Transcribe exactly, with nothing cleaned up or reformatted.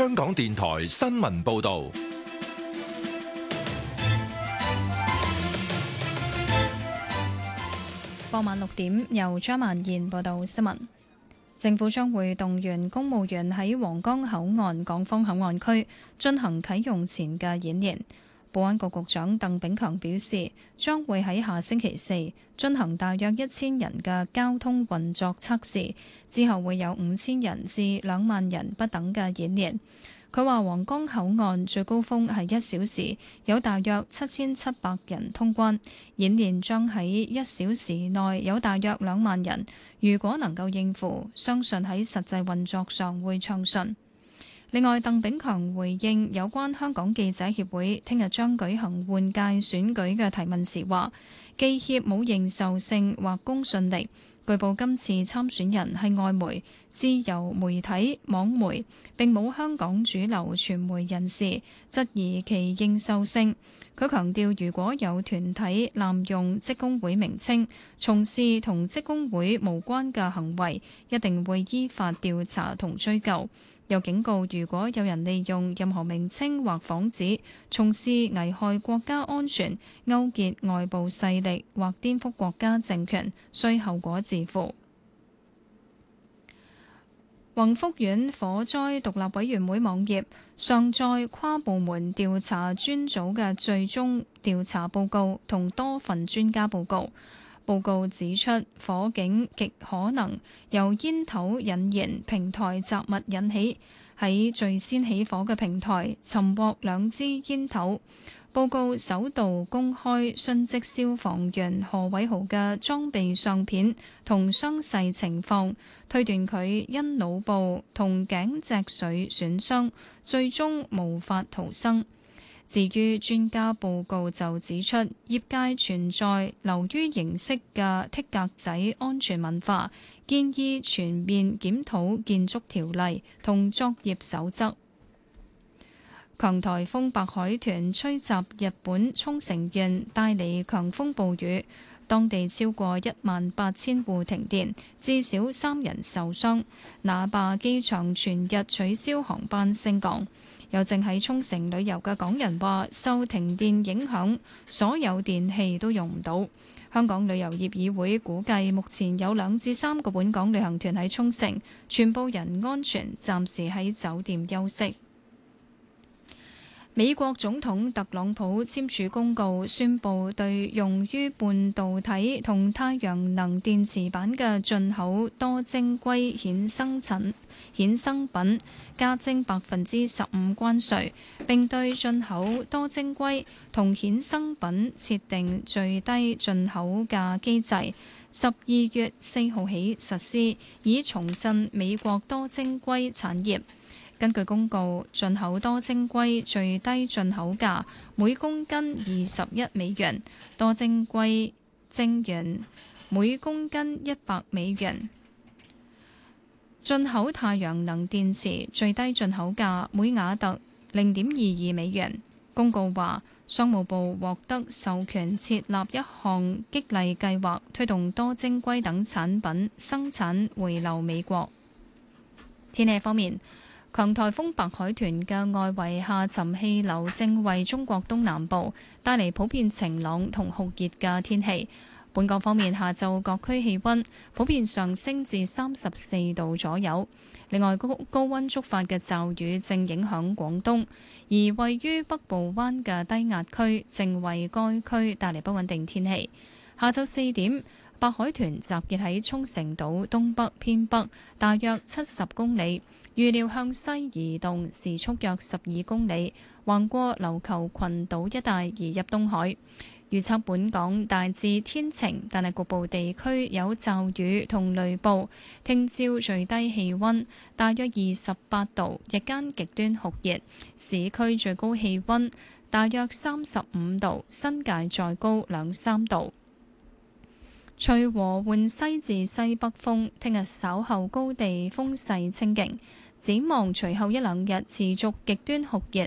香港電台新聞報道。 傍晚六點，由張曼燕報道新聞。政府將會動員公務員喺皇崗口岸港方口岸區進行啟用前嘅演練。保安局局長鄧炳強表示，將會喺下星期四進行大約一千人嘅交通運作測試，之後會有五千人至兩萬人不等嘅演練。佢話皇崗口岸最高峰係一小時，有大約七千七百人通關，演練將喺一小時內有大約兩萬人。如果能夠應付，相信喺實際運作上會暢順。另外，鄧炳強回應有關香港記者協會聽日將舉行換屆選舉嘅提問時話，記協冇認受性或公信力。據報今次參選人係外媒、自由媒體、網媒，並冇香港主流傳媒人士，質疑其認受性。佢強調，如果有團體濫用職工會名稱，從事同職工會無關嘅行為，一定會依法調查同追究。又警告，如果有人利用任何名稱或幌子從事危害國家安全、勾結外部勢力或顛覆國家政權，需後果自負。宏福苑火災獨立委員會網頁上載跨部門調查專組嘅最終調查報告同多份專家報告。報告指出，火警極可能由煙頭引燃平台雜物引起，喺最先起火嘅平台尋獲兩支煙頭。報告首度公開殉職消防員何偉豪嘅裝備相片同傷勢情況，推斷佢因腦部同頸脊髓損傷，最終無法逃生。至於專家報告就指出，業界存在流於形式嘅剔格仔安全文化，建議全面檢討建築條例同作業守則。強颱風白海豚吹襲日本沖繩縣，帶嚟強風暴雨，當地超過一萬八千戶停電，至少三人受傷。那霸機場全日取消航班升港。有正喺沖繩旅遊嘅港人話，受停電影響，所有電器都用唔到。香港旅遊業議會估計，目前有兩至三個本港旅行團喺沖繩，全部人安全，暫時喺酒店休息。美國總統特朗普簽署公告，宣布對用於半導體同太陽能電池板嘅進口多晶硅衍生品衍生品加徵百分之十五關稅，並對進口多晶硅同衍生品設定最低進口價機制，十二月四號起實施，以重振美國多晶硅產業。根據公告，進口多晶硅最低進口價每公斤二十一美元，多晶硅晶圓每公斤一百美元。進口太陽能電池最低進口價每瓦特零點二二美元。公告話，商務部獲得授權設立一項激勵計劃，推動多晶硅等產品生產回流美國。天氣方面，強颱風白海豚嘅外圍下沉氣流正為中國東南部帶嚟普遍晴朗同酷熱嘅天氣。本港方面，下晝各區氣溫普遍上升至三十四度左右。另外，高高溫觸發嘅驟雨正影響廣東，而位於北部灣嘅低壓區正為該區帶嚟不穩定天氣。下晝四點，白海豚集結喺沖繩島東北偏北大約七十公里，預料向西移動，時速約十二公里，橫過琉球群島一帶移入東海。預測本港大致天晴，但係局部地區有驟雨同雷暴。聽朝最低氣溫大約二十八度，日間極端酷熱，市區最高氣溫大約三十五度，新界再高兩三度。隨和緩西至西北風，聽日稍後高地風勢清勁。展望隨後一兩日持續極端酷熱，